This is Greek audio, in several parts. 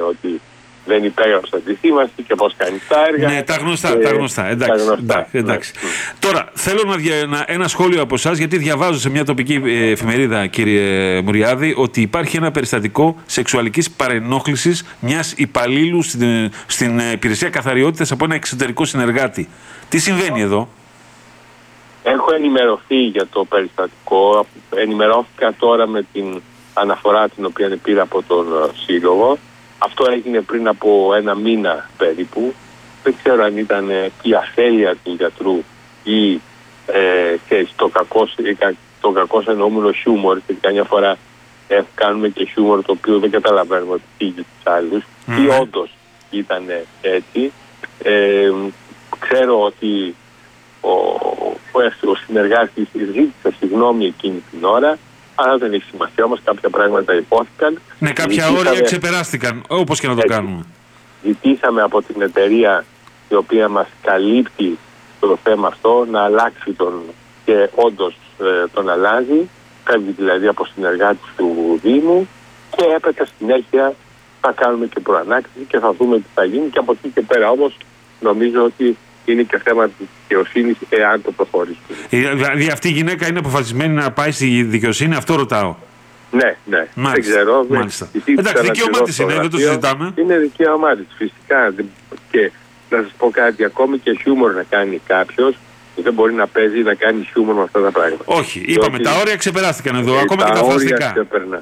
ότι δεν υπέγραψα τη σύμβαση και πώς κάνει τα έργα. Ναι, τα γνωστά. Εντάξει. Τώρα, θέλω ένα σχόλιο από εσάς, γιατί διαβάζω σε μια τοπική εφημερίδα, κύριε Μουριάδη, ότι υπάρχει ένα περιστατικό σεξουαλικής παρενόχλησης μιας υπαλλήλου στην υπηρεσία καθαριότητας από ένα εξωτερικό συνεργάτη. Τι συμβαίνει εδώ? Έχω ενημερωθεί για το περιστατικό. Ενημερώθηκα τώρα με την αναφορά την οποία πήρα από τον Σύλλογο. Αυτό έγινε πριν από ένα μήνα περίπου. Δεν ξέρω αν ήταν η αφέλεια του γιατρού ή το κακό εννοούμενο χιούμορ. Και καμιά φορά κάνουμε και χιούμορ το οποίο δεν καταλαβαίνουμε ότι φύγει τους άλλους. Ή όντως ήταν έτσι. Ξέρω ότι ο συνεργάτης ζήτησε συγγνώμη εκείνη την ώρα, αλλά δεν έχει σημασία, όμως κάποια πράγματα υπόθηκαν. Ναι, κάποια όρια ξεπεράστηκαν, όπως και να το κάνουμε. Ζητήσαμε από την εταιρεία η οποία μας καλύπτει το θέμα αυτό να αλλάξει και όντως τον αλλάζει, φεύγει δηλαδή από συνεργάτης του Δήμου και έπειτα συνέχεια θα κάνουμε και προανάκτηση και θα δούμε τι θα γίνει, και από εκεί και πέρα όμως νομίζω ότι είναι και θέμα της δικαιοσύνης εάν το προχωρήσουμε. Δηλαδή αυτή η γυναίκα είναι αποφασισμένη να πάει στη δικαιοσύνη, αυτό ρωτάω. Ναι. Μάλιστα. Δεν ξέρω. Μάλιστα. Εντάξει, δικαίωμά της είναι, δεν το συζητάμε. Είναι δικαίωμά της, φυσικά. Και να σας πω κάτι, ακόμη και χιούμορ να κάνει κάποιος, δεν μπορεί να παίζει να κάνει χιούμορ με αυτά τα πράγματα. Όχι, είπαμε τα όρια ξεπεράστηκαν εδώ, ακόμα και τα φραστικά.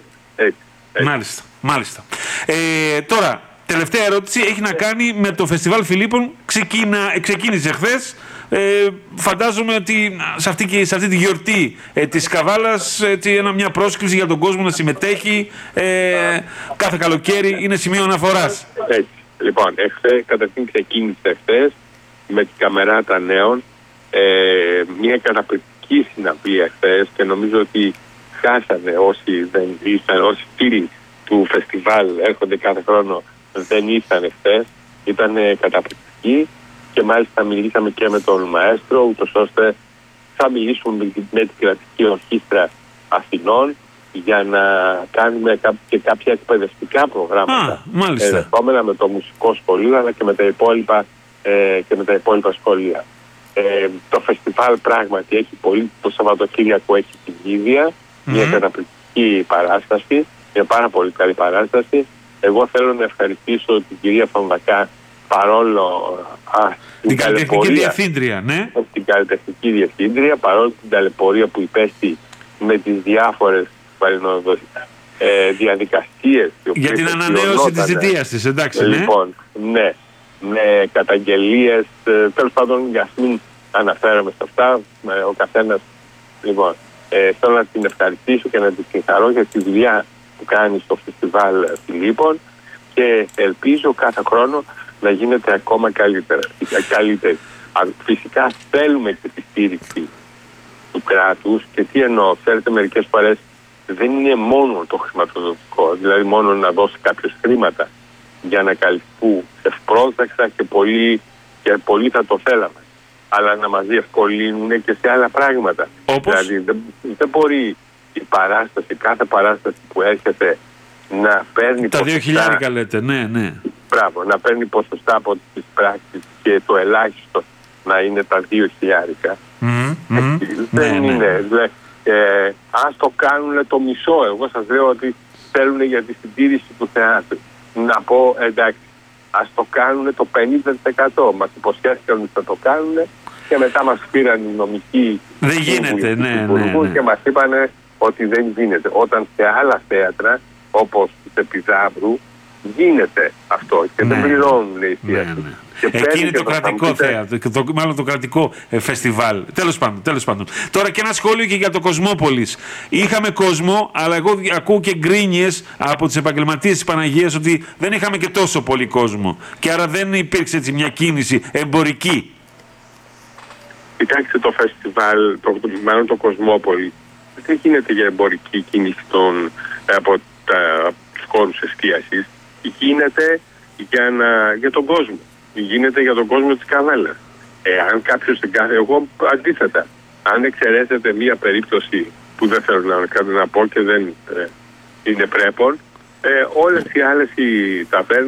Μάλιστα. Τώρα, τελευταία ερώτηση έχει να κάνει με το Φεστιβάλ Φιλίππων. Ξεκίνησε χθες. Φαντάζομαι ότι σε αυτή τη γιορτή της Καβάλας μια πρόσκληση για τον κόσμο να συμμετέχει κάθε καλοκαίρι είναι σημείο αναφοράς. Έτσι. Λοιπόν, καταρχήν ξεκίνησε χθες με την Καμεράτα Νέων, μια καταπληκτική συναυλία χθες, και νομίζω ότι χάσανε όσοι φίλοι του φεστιβάλ έρχονται κάθε χρόνο, δεν ήρθαν χθες. Ήταν καταπληκτική. Και μάλιστα μιλήσαμε και με τον μαέστρο, ούτως ώστε θα μιλήσουμε με την κρατική ορχήστρα Αθηνών για να κάνουμε και κάποια εκπαιδευτικά προγράμματα. Ενδεχόμενα με το μουσικό σχολείο, αλλά και με τα υπόλοιπα σχολεία. Το φεστιβάλ πράγματι έχει το Σαββατοκύριακο έχει την ίδια, μια καταπληκτική παράσταση, μια πάρα πολύ καλή παράσταση. Εγώ θέλω να ευχαριστήσω την κυρία Φαμβακά, παρόλο την καλλιτεχνική διευθύντρια, ναι. Την καλλιτεχνική διευθύντρια, παρόλο την ταλαιπωρία που υπέστη με τις διάφορες διαδικασίες για την ανανέωση της θητείας της, εντάξει, λοιπόν, ναι, με καταγγελίες, τέλος πάντων, για να μην αναφέρομαι σε αυτά, ο καθένας. Λοιπόν, θέλω να την ευχαριστήσω και να την συγχαρώ για τη δουλειά που κάνει στο Φεστιβάλ Φιλίππων, και ελπίζω κάθε χρόνο να γίνεται ακόμα καλύτερα. Φυσικά θέλουμε και τη στήριξη του κράτους, και τι εννοώ, ξέρετε, μερικές φορές δεν είναι μόνο το χρηματοδοτικό, δηλαδή μόνο να δώσει κάποιος χρήματα για να καλυφθούν ευπρόσδεκτα και πολύ θα το θέλαμε, αλλά να μας διευκολύνουν και σε άλλα πράγματα. Όπως? Δηλαδή δεν μπορεί κάθε παράσταση που έρχεται να παίρνει τα 2.000 λέτε, ναι. Μπράβο, να παίρνει ποσοστά από τις πράξεις και το ελάχιστο να είναι τα 2.000. Δεν είναι. Ας το κάνουν το μισό. Εγώ σας λέω ότι θέλουν για τη συντήρηση του θεάτρου. Να πω, εντάξει, ας το κάνουν το 50%. Μας υποσχέθηκαν ότι θα το κάνουν, και μετά μας πήραν οι νομικοί. Δεν γίνεται, ναι. Και μας είπαν ότι δεν γίνεται. Όταν σε άλλα θέατρα, όπως της Επιδαύρου, γίνεται αυτό και δεν πληρώνουν οι θείατροι. Εκεί είναι το κρατικό θέατρο, μάλλον το κρατικό φεστιβάλ. Τέλος πάντων. Τώρα και ένα σχόλιο και για το Κοσμόπολης. Είχαμε κόσμο, αλλά εγώ ακούω και γκρίνιες από τις επαγγελματίες της Παναγίας ότι δεν είχαμε και τόσο πολύ κόσμο. Και άρα δεν υπήρξε έτσι μια κίνηση εμπορική. Κοιτάξτε, το φεστιβάλ, μάλλον το Κοσμόπολη, δεν γίνεται για εμπορική κίνηση από τους χώρους εστίασης. Γίνεται για τον κόσμο. Γίνεται για τον κόσμο της Καβέλας. Αν κάποιος δεν κάνει, εγώ αντίθετα, αν εξαιρέσετε μία περίπτωση που δεν θέλω να πω και δεν είναι πρέπον, όλες οι άλλες οι ταβέρνες